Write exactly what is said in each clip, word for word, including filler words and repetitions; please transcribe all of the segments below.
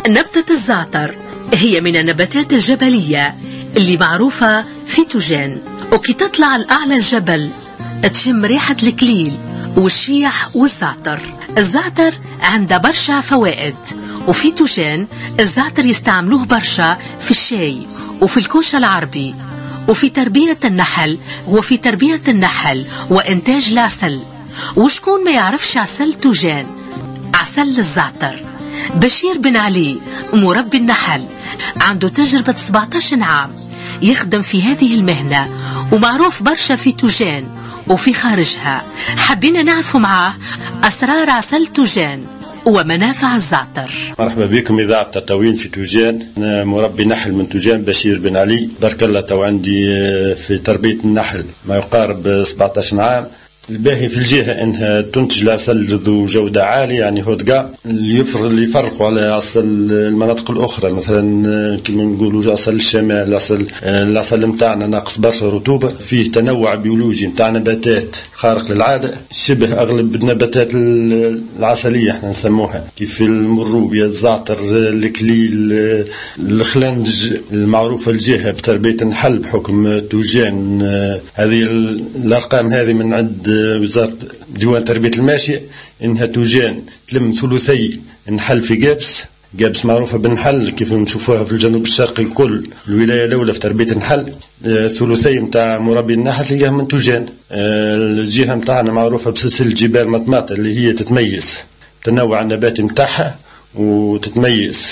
نبتة الزعتر هي من النباتات الجبلية اللي معروفة فيتوجين، وكي تطلع الأعلى الجبل تشم ريحة الكليل والشيح والزعتر. الزعتر عنده برشا فوائد، وفيتوجين الزعتر يستعملوه برشا في الشاي وفي الكوشة العربي وفي تربية النحل وفي تربية النحل وإنتاج العسل. وشكون ما يعرفش عسل توجين، عسل الزعتر. بشير بن علي مربي النحل عنده تجربة سبعة عشر عام يخدم في هذه المهنة، ومعروف برشا في توجين وفي خارجها. حبينا نعرف معاه أسرار عسل توجين ومنافع الزعتر. مرحبا بكم إذاعة تطاوين في توجين. أنا مربي نحل من توجين بشير بن علي، بارك الله. تو عندي في تربية النحل ما يقارب سبعة عشر عام. الباهي في الجهة انها تنتج العسل ذو جودة عالية، يعني هودقا اللي يفرقوا على عسل المناطق الاخرى. مثلا كما نقولوا عسل الشمال، العسل العسل متاعنا ناقص برشا رطوبة، فيه تنوع بيولوجي متاع نباتات خارق للعادة، شبه اغلب النباتات العسلية احنا نسموها، كيف المروبيا، الزعتر، الكليل، الخلنج المعروفة الجهة بتربية النحل بحكم توجين. هذه الارقام هذه من عند وزارة ديوان تربية الماشية، إنها توجين تلم ثلثي النحل في جابس. جابس معروفة بالنحل كيف نشوفوها في الجنوب الشرقي الكل، الولاية الأولى في تربية النحل. ثلثي متاع مربي النحل تلقاه من توجين. الجهة متاعنا معروفة بسلسلة جبال مطماطة اللي هي تتميز تنوع النباتي متاعها، وتتميز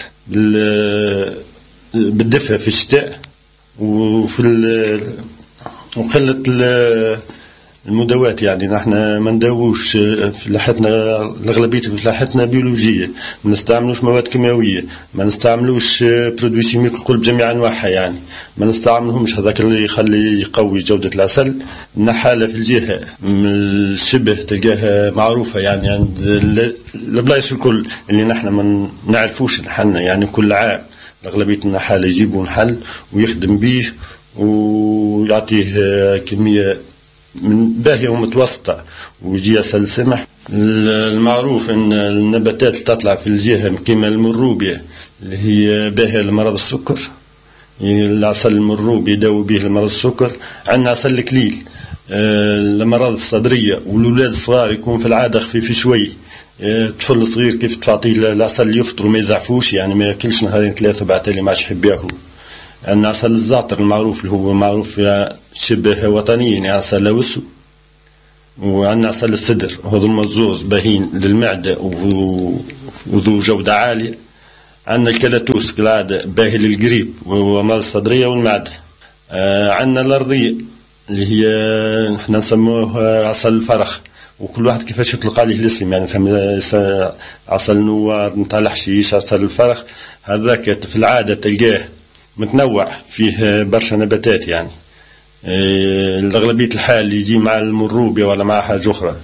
بالدفء في الشتاء، وفي وقلة المدوات. يعني نحن ما نداووش فلاحتنا، الأغلبية فلاحتنا بيولوجية، ما نستعملوش مواد كيماوية، ما نستعملوش برودوي شيميك الكل بجميع أنواعها، يعني ما نستعملهمش. هذاك اللي يخلي يقوي جودة العسل. النحالة في الجهة الشبه تلقاها معروفة يعني عند البلايص الكل اللي نحن ما نعرفوش نحلنا. يعني كل عام الأغلبية النحالة يجيبوا نحل ويخدم به ويعطيه كمية من باهية ومتوسطة ويجي عسل سمح. المعروف ان النباتات اللي تطلع في الجهة كما المروبيا اللي هي باهية لمرض السكر، العسل المروبي يداوي به لمرض السكر. عندنا عسل الكليل لمرض الصدرية، والولاد الصغار يكون في العادة خفيف شوي. طفل صغير كيف تعطيه العسل يفطر وما يزعفوش، يعني ما ياكلش نهارين ثلاثة بعد ما عادش يحب ياكل. عندنا عسل الزعتر المعروف اللي هو معروف شبه وطنيا، يعني عسل لوسو. وعندنا عسل السدر، هذول الزوز باهين للمعدة وذو جودة عالية. عندنا الكلاتوس كالعادة باهي للقريب وأمراض الصدرية والمعدة. عندنا الأرضية اللي هي نحن نسموها عسل الفرخ، وكل واحد كيفاش يطلق عليه الاسم، يعني عسل نوار نتاع الحشيش، عسل الفرخ. هذاك في العادة تلقاه متنوع فيه برشا نباتات، يعني الأغلبية الحال يجي مع المروبيا ولا مع حاجة أخرى.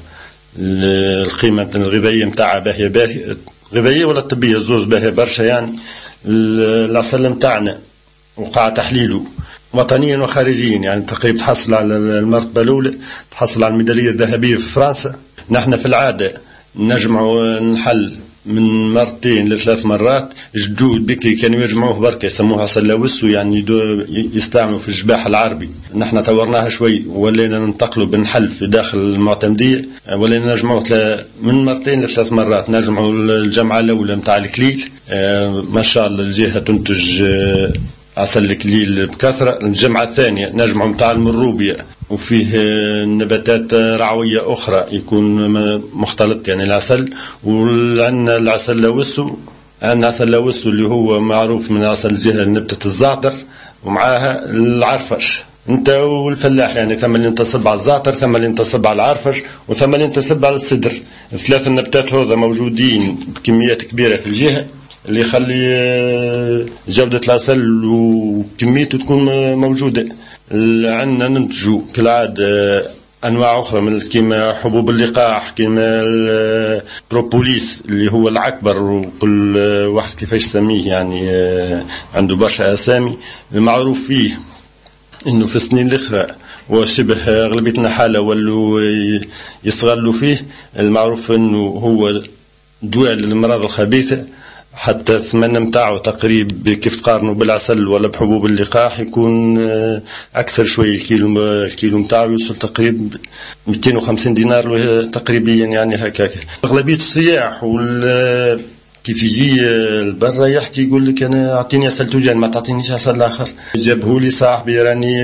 القيمة الغذائية متاعها باهية باهية غذائية ولا طبية، الزوز باهية برشا. يعني العسل متاعنا وقع تحليله وطنيا وخارجيا، يعني تقريبا تحصل على المرتبة الأولى، تحصل على الميدالية الذهبية في فرنسا. نحن في العادة نجمع نحل من مرتين لثلاث مرات. الجدود بكري كانوا يجمعوه بركة يسموها عسل لوسو، يعني يستعملوا في الجباح العربي. نحن طورناها شوي ولينا ننتقلوا بنحل في داخل المعتمدية، ولينا نجمعوه من مرتين لثلاث مرات. نجمعوا الجمعة الأولى متاع الكليل، ما شاء الله الجهة تنتج عسل الكليل بكثرة. الجمعة الثانية نجمع متاع المروبيا، وفيه نباتات رعوية أخرى يكون مختلط يعني العسل. وعندنا العسل لوسو، عندنا عسل لوسو اللي هو معروف من عسل الجهة نبتة الزعتر، ومعاها العرفش. انت والفلاح يعني ثم اللي ينتصب على الزعتر، ثم اللي ينتصب على العرفش، وثم اللي ينتصب على السدر. الثلاث النباتات هذا موجودين بكميات كبيرة في الجهة، اللي يخلي جودة العسل وكميته تكون موجودة. عندنا ننتجوا كالعادة أنواع أخرى من كما حبوب اللقاح، كما البروبوليس اللي هو العكبر، وكل واحد كيفاش يسميه، يعني عنده برشا أسامي. المعروف فيه إنه في السنين الأخرى وشبه أغلبيتنا حالة ولو يستغلوا فيه. المعروف إنه هو دواء للأمراض الخبيثة، حتى الثمن متاعه تقريب كيف تقارنه بالعسل ولا بحبوب اللقاح يكون أكثر شوي. الكيلو الكيلو متاعه يوصل تقريب مئتين وخمسين دينار تقريبيا يعني هكاك. أغلبية السياح وال كيف يجي البرة يحكي يقول لك أنا أعطيني عسل توجان ما تعطينيش عسل آخر. جابهولي صاحبي راني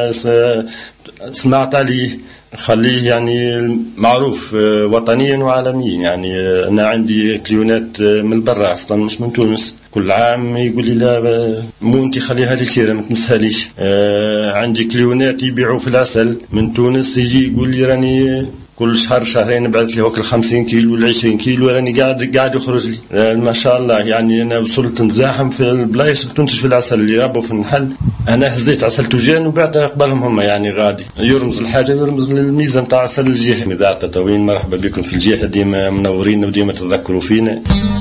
سمعت عليه خليه يعني معروف وطنيا وعالميا. يعني أنا عندي كليونات من البرة أصلا مش من تونس، كل عام يقول لي لا مو انت خليها لي سيرة ما تمسهاليش. آه عندي كليونات يبيعوا في العسل من تونس يجي يقول لي راني كل شهر شهرين نبعث لي هوك الخمسين كيلو والعشرين كيلو راني قاعد قاعد يخرج لي. آه ما شاء الله. يعني أنا وصلت نتزاحم في البلايص اللي تنتج في العسل اللي ربوا في المحل. أنا هزيت عسل توجان وبعدها قبلهم هم يعني غادي يرمز الحاجة يرمز للميزة نتاع عسل الجهة. إذاعة تطاوين مرحبا بكم في الجهة، ديما منورين وديما تذكروا فينا.